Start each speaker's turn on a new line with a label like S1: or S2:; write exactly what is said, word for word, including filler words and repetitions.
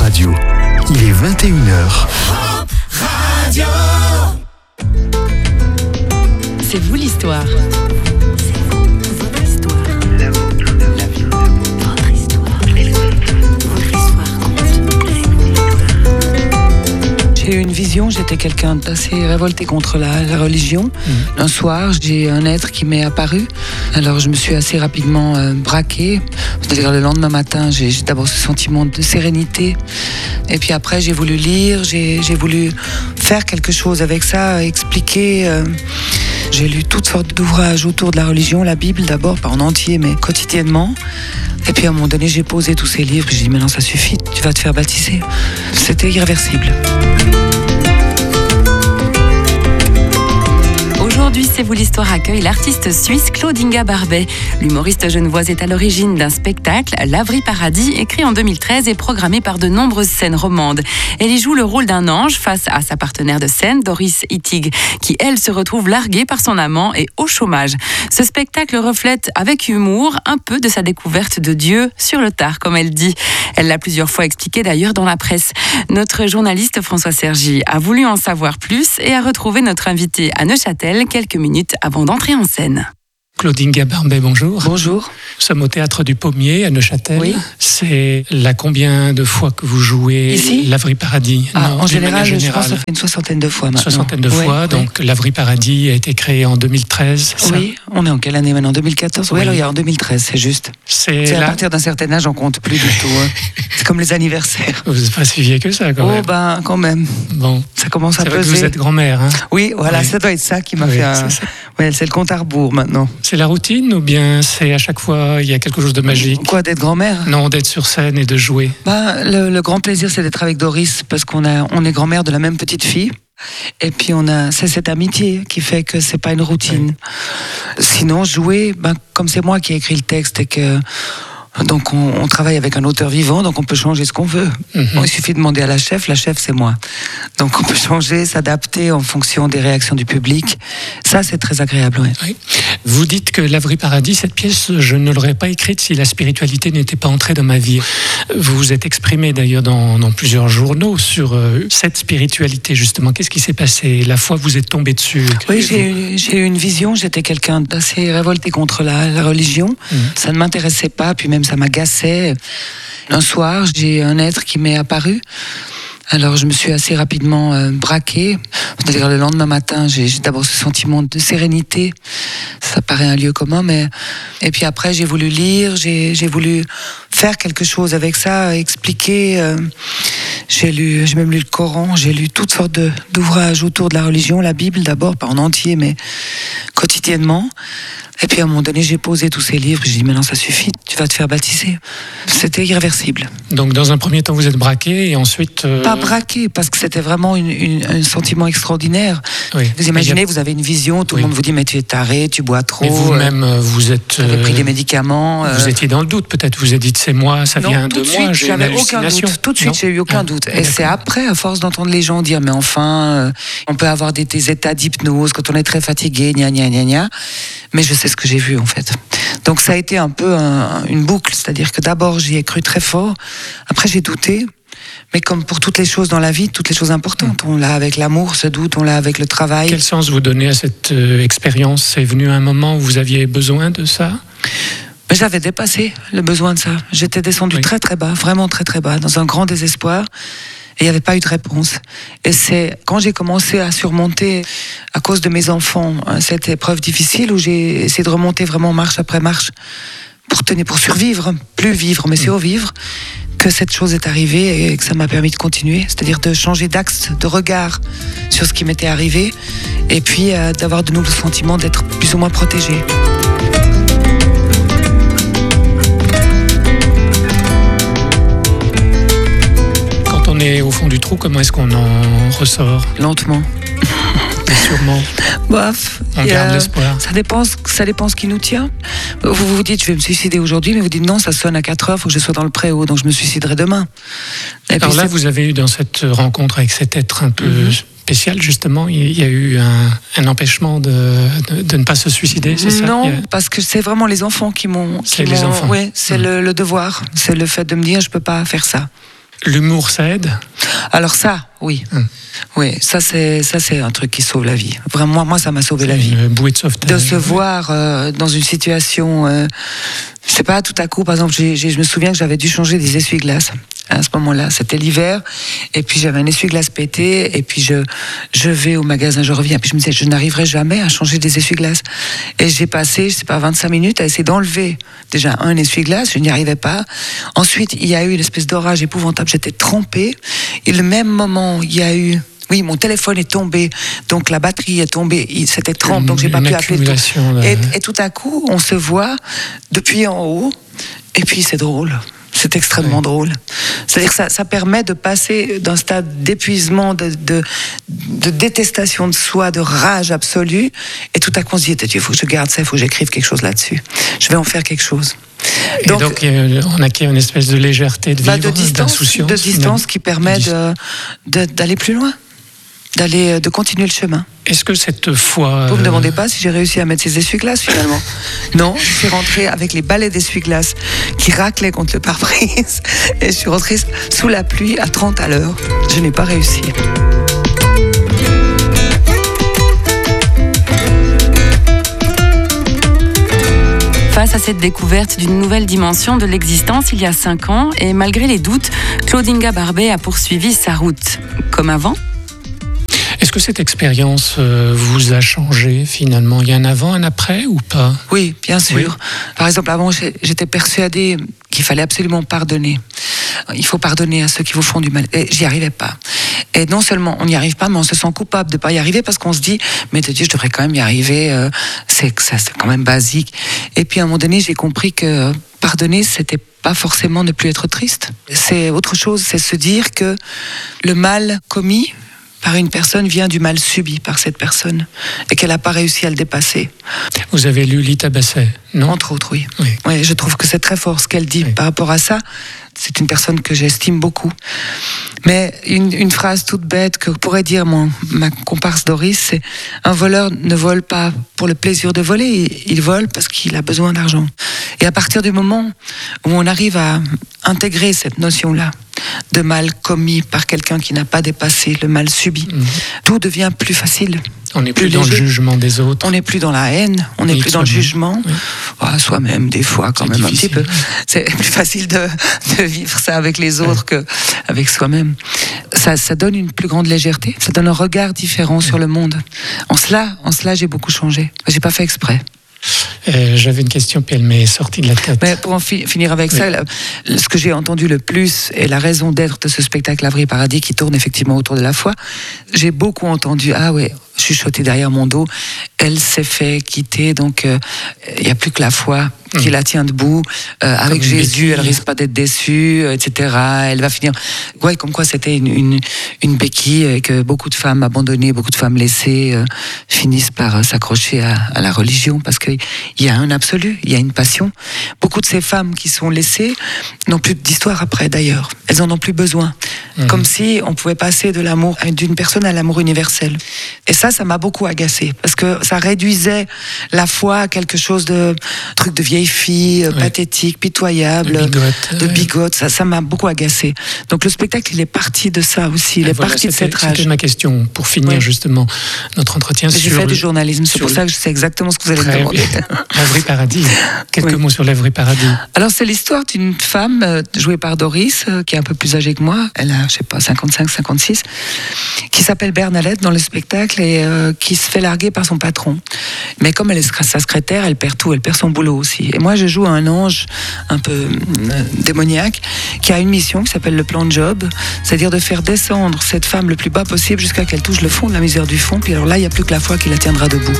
S1: Radio. Il est vingt et une heures.
S2: Hope Radio.
S3: C'est vous l'histoire.
S2: C'est vous, votre histoire. La vôtre, la vie. Votre histoire. Votre histoire compte.
S4: J'ai eu une vision, j'étais quelqu'un d'assez révolté contre la, la religion. Mmh. Un soir, j'ai un être qui m'est apparu. Alors je me suis assez rapidement euh, braquée. C'est-à-dire le lendemain matin, j'ai, j'ai d'abord ce sentiment de sérénité. Et puis après, j'ai voulu lire, j'ai, j'ai voulu faire quelque chose avec ça, expliquer. Euh, j'ai lu toutes sortes d'ouvrages autour de la religion, la Bible d'abord, pas en entier, mais quotidiennement. Et puis à un moment donné, j'ai posé tous ces livres, j'ai dit, mais non, ça suffit, tu vas te faire baptiser. C'était irréversible.
S3: Aujourd'hui, C'est vous l'histoire accueille l'artiste suisse Claude Inga Barbet. L'humoriste genevoise est à l'origine d'un spectacle, L'Avry Paradis, écrit en deux mille treize et programmé par de nombreuses scènes romandes. Elle y joue le rôle d'un ange face à sa partenaire de scène, Doris Hittig, qui elle se retrouve larguée par son amant et au chômage. Ce spectacle reflète avec humour un peu de sa découverte de Dieu sur le tard, comme elle dit. Elle l'a plusieurs fois expliqué d'ailleurs dans la presse. Notre journaliste François Sergi a voulu en savoir plus et a retrouvé notre invité à Neuchâtel quelques minutes avant d'entrer en scène.
S5: Claude Inga Barbet, bonjour.
S4: Bonjour.
S5: Nous sommes au Théâtre du Pommier à Neuchâtel.
S4: Oui.
S5: C'est la combien de fois que vous jouez
S4: Ici
S5: L'Avry Paradis?
S4: Ah,
S5: non,
S4: en général,
S5: général,
S4: je pense que ça fait une soixantaine de fois maintenant.
S5: Soixantaine de
S4: oui,
S5: fois.
S4: Oui.
S5: Donc L'Avry Paradis a été créé en deux mille treize. Ça.
S4: Oui, on est en quelle année maintenant? deux mille quatorze. Oui,
S5: Oui.
S4: alors il y a en deux mille treize, c'est juste.
S5: C'est,
S4: c'est
S5: la...
S4: à partir d'un certain âge, on compte plus du tout. Hein. C'est comme les anniversaires.
S5: Vous n'êtes pas si vieux que ça, quand
S4: oh,
S5: même.
S4: ben, quand même.
S5: Bon.
S4: Ça commence à
S5: c'est vrai
S4: peser.
S5: que vous êtes grand-mère, hein?
S4: Oui, voilà,
S5: oui.
S4: Ça doit être ça qui m'a
S5: oui,
S4: fait un...
S5: c'est,
S4: ouais, c'est le compte à rebours maintenant.
S5: c'est la routine ou bien c'est à chaque fois il y a quelque chose de magique?
S4: Quoi, d'être grand-mère?
S5: Non, d'être sur scène et de jouer.
S4: Ben, le, le grand plaisir, c'est d'être avec Doris parce qu'on a, on est grand-mère de la même petite fille. Et puis on a, c'est cette amitié qui fait que c'est pas une routine. Oui. Sinon, jouer, ben, comme c'est moi qui ai écrit le texte et que donc on, on travaille avec un auteur vivant, donc on peut changer ce qu'on veut. Mm-hmm. Bon, il suffit de demander à la chef, la chef c'est moi. Donc on peut changer, s'adapter en fonction des réactions du public. Ça c'est très agréable. Ouais.
S5: Oui. Vous dites que L'Avry Paradis, cette pièce, je ne l'aurais pas écrite si la spiritualité n'était pas entrée dans ma vie. Vous vous êtes exprimé d'ailleurs dans, dans plusieurs journaux sur euh, cette spiritualité justement. Qu'est-ce qui s'est passé? La fois vous êtes tombé dessus?
S4: Oui, j'ai eu, j'ai eu une vision, j'étais quelqu'un d'assez révolté contre la, la religion. Mm. Ça ne m'intéressait pas, puis même ça m'agaçait. Un soir, j'ai un être qui m'est apparu. Alors je me suis assez rapidement euh, braquée. C'est-à-dire le lendemain matin, j'ai, j'ai d'abord ce sentiment de sérénité. Ça paraît un lieu commun, mais... Et puis après, j'ai voulu lire, j'ai, j'ai voulu faire quelque chose avec ça, expliquer... Euh... J'ai lu, j'ai même lu le Coran, j'ai lu toutes sortes de, d'ouvrages autour de la religion, la Bible d'abord, pas en entier, mais quotidiennement. Et puis à un moment donné, j'ai posé tous ces livres, j'ai dit, mais non, ça suffit, tu vas te faire baptiser. C'était irréversible.
S5: Donc dans un premier temps, vous êtes braqué et ensuite... Euh...
S4: Pas braqué, parce que c'était vraiment une, une, un sentiment extraordinaire. Oui. Vous imaginez, a... vous avez une vision, tout oui. le monde vous dit, mais tu es taré, tu bois trop.
S5: Mais vous-même, euh, vous êtes...
S4: Vous avez pris des médicaments.
S5: Vous euh... étiez dans le doute, peut-être, vous avez dit, c'est moi, ça
S4: non,
S5: vient de
S4: suite,
S5: moi, j'ai
S4: j'avais
S5: une
S4: aucun doute. Tout de suite,
S5: non
S4: j'ai eu aucun ah, doute. Et d'accord. C'est après, à force d'entendre les gens dire, mais enfin, euh, on peut avoir des, des états d'hypnose quand on est très fatigué, gna gna gna gna. Mais je sais ce que j'ai vu, en fait. Donc ça a été un peu un, une boucle, c'est-à-dire que d'abord j'y ai cru très fort, après j'ai douté, mais comme pour toutes les choses dans la vie, toutes les choses importantes, on l'a avec l'amour, ce doute, on l'a avec le travail.
S5: Quel sens vous donnez à cette euh, expérience? C'est venu un moment où vous aviez besoin de ça?
S4: Mais j'avais dépassé le besoin de ça, j'étais descendue oui. très très bas, vraiment très très bas, dans un grand désespoir. Et il n'y avait pas eu de réponse. Et c'est quand j'ai commencé à surmonter, à cause de mes enfants, cette épreuve difficile où j'ai essayé de remonter vraiment marche après marche pour tenir, pour survivre, plus vivre, mais survivre, que cette chose est arrivée et que ça m'a permis de continuer. C'est-à-dire de changer d'axe, de regard sur ce qui m'était arrivé et puis euh, d'avoir de nouveaux sentiments d'être plus ou moins protégée.
S5: On est au fond du trou, comment est-ce qu'on en ressort?
S4: Lentement.
S5: Sûrement.
S4: Bof.
S5: On garde euh, l'espoir.
S4: Ça dépend, ça dépend ce qui nous tient. Vous vous dites, je vais me suicider aujourd'hui, mais vous dites non, ça sonne à quatre heures, il faut que je sois dans le préau, donc je me suiciderai demain.
S5: Et Alors là, c'est... vous avez eu dans cette rencontre avec cet être un peu mm-hmm. spécial, justement, il y a eu un, un empêchement de, de, de ne pas se suicider, c'est ça?
S4: Non,
S5: a...
S4: parce que c'est vraiment les enfants qui m'ont... Qui
S5: c'est
S4: m'ont,
S5: les enfants.
S4: Oui, c'est mmh. le, le devoir. C'est le fait de me dire, je ne peux pas faire ça.
S5: L'humour, ça aide ?
S4: Alors ça, oui.
S5: Hum.
S4: Oui, ça c'est, ça c'est un truc qui sauve la vie. Vraiment, moi, ça m'a sauvé la vie.
S5: Une bouée de sauvetage.
S4: De se voir euh, dans une situation... Euh, je sais pas, tout à coup, par exemple, j'ai, j'ai, je me souviens que j'avais dû changer des essuie-glaces à ce moment-là. C'était l'hiver, et puis j'avais un essuie-glace pété, et puis je, je vais au magasin, je reviens, puis je me disais, je n'arriverai jamais à changer des essuie-glaces. Et j'ai passé, je sais pas, vingt-cinq minutes à essayer d'enlever déjà un essuie-glace, je n'y arrivais pas. Ensuite, il y a eu une espèce d'orage épouvantable, j'étais trempée, et le même moment, il y a eu... Oui, mon téléphone est tombé, donc la batterie est tombée, il, c'était trempe, donc j'ai pas pu appeler. Tout. Et, et tout à coup, on se voit depuis en haut, et puis c'est drôle. C'est extrêmement oui. drôle. C'est-à-dire que ça, ça permet de passer d'un stade d'épuisement, de, de, de détestation de soi, de rage absolue, et tout à coup on se dit, il faut que je garde ça, il faut que j'écrive quelque chose là-dessus. Je vais en faire quelque chose.
S5: Et donc, donc euh, on acquiert une espèce de légèreté de vivre,
S4: bah de distance,
S5: d'insouciance.
S4: De distance qui permet de, de, d'aller plus loin. D'aller, de continuer le chemin.
S5: Est-ce que cette fois...
S4: Vous ne me demandez pas si j'ai réussi à mettre ces essuie-glaces finalement. Non, je suis rentrée avec les balais d'essuie-glaces qui raclaient contre le pare-brise et je suis rentrée sous la pluie à trente à l'heure. Je n'ai pas réussi.
S3: Face à cette découverte d'une nouvelle dimension de l'existence il y a cinq ans, et malgré les doutes, Claude-Inga Barbet a poursuivi sa route. Comme avant ?
S5: Est-ce que cette expérience euh, vous a changé finalement ? Il y a un avant, un après ou pas ?
S4: Oui, bien sûr. Oui. Par exemple, avant, j'étais persuadée qu'il fallait absolument pardonner. Il faut pardonner à ceux qui vous font du mal. Et j'y arrivais pas. Et non seulement on n'y arrive pas, mais on se sent coupable de ne pas y arriver parce qu'on se dit, mais de Dieu, je devrais quand même y arriver. Euh, c'est, ça, c'est quand même basique. Et puis à un moment donné, j'ai compris que pardonner, c'était pas forcément ne plus être triste. C'est autre chose, c'est se dire que le mal commis par une personne vient du mal subi par cette personne et qu'elle n'a pas réussi à le dépasser.
S5: Vous avez lu Lita Basset, non ?
S4: Entre autres, oui.
S5: oui.
S4: oui. Je trouve que c'est très fort ce qu'elle dit oui. par rapport à ça. C'est une personne que j'estime beaucoup. Mais une, une phrase toute bête que pourrait dire mon, ma comparse Doris, c'est « Un voleur ne vole pas pour le plaisir de voler, il, il vole parce qu'il a besoin d'argent. » Et à partir du moment où on arrive à intégrer cette notion-là, de mal commis par quelqu'un qui n'a pas dépassé le mal subi, mmh. tout devient plus facile.
S5: On n'est plus, plus dans le jugement des autres.
S4: On n'est plus dans la haine, on n'est plus dans le jugement. Oui. Oh, soi-même, des fois, quand c'est même difficile. Un petit peu. C'est plus facile de, de vivre ça avec les autres oui. qu'avec soi-même. Ça, ça donne une plus grande légèreté, ça donne un regard différent oui. sur le monde. En cela, en cela, j'ai beaucoup changé. J'ai pas fait exprès.
S5: Euh, j'avais une question, puis elle m'est sortie de la tête.
S4: Mais pour en fi- finir avec oui. ça, là, ce que j'ai entendu le plus et la raison d'être de ce spectacle Lavri Paradis qui tourne effectivement autour de la foi, j'ai beaucoup entendu, ah ouais, chuchoter derrière mon dos, elle s'est fait quitter, donc il euh, n'y a plus que la foi qui mmh. la tient debout. Euh, avec Jésus, béquille. Elle risque pas d'être déçue, et cetera. Elle va finir... Ouais, comme quoi c'était une, une, une béquille et que beaucoup de femmes abandonnées, beaucoup de femmes laissées euh, finissent par euh, s'accrocher à, à la religion parce qu'il y a un absolu, il y a une passion. Beaucoup de ces femmes qui sont laissées n'ont plus d'histoire après d'ailleurs. Elles en ont plus besoin. Mmh. Comme si on pouvait passer de l'amour d'une personne à l'amour universel. Et ça, ça m'a beaucoup agacée parce que ça réduisait la foi à quelque chose de truc de vieille fille, ouais. pathétique, pitoyable, de bigote. De bigote. Ça, ça m'a beaucoup agacée. Donc le spectacle, il est parti de ça aussi. Il Et est voilà, parti de cette rage.
S5: C'était ma question pour finir ouais. justement notre entretien.
S4: J'ai
S5: sur
S4: fait du journalisme, c'est pour ça que je sais exactement ce que vous allez me demander.
S5: Lavri Paradis. Quelques oui. mots sur Lavri Paradis.
S4: Alors c'est l'histoire d'une femme euh, jouée par Doris, euh, qui est un peu plus âgée que moi. Elle a, je sais pas, cinquante-cinq, cinquante-six, qui s'appelle Bernadette dans le spectacle et euh, qui se fait larguer par son patron. Mais comme elle est sa secrétaire, elle perd tout, elle perd son boulot aussi. Et moi, je joue un ange un peu euh, démoniaque qui a une mission qui s'appelle le plan de Job, c'est-à-dire de faire descendre cette femme le plus bas possible jusqu'à qu'elle touche le fond de la misère du fond. Puis alors là, il n'y a plus que la foi qui la tiendra debout.